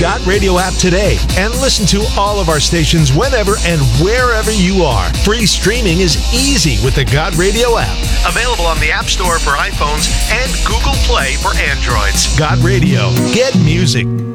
Got Radio app today and listen to all of our stations whenever and wherever you are. Free streaming is easy with the Got Radio app. Available on the App Store for iPhones and Google Play for Androids. Got Radio. Get music.